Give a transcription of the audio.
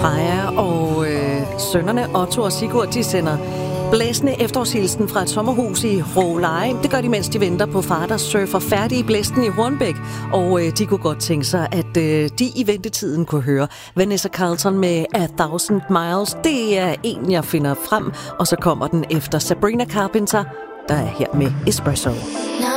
Freja og sønnerne Otto og Sigurd, de sender blæsende efterårshilsen fra et sommerhus i Råleje. Det gør de, mens de venter på far, der surfer færdig i blæsten i Hornbæk. Og de kunne godt tænke sig, at de i ventetiden kunne høre Vanessa Carlton med A Thousand Miles. Det er en, jeg finder frem, og så kommer den efter Sabrina Carpenter, der er her med Espresso. No.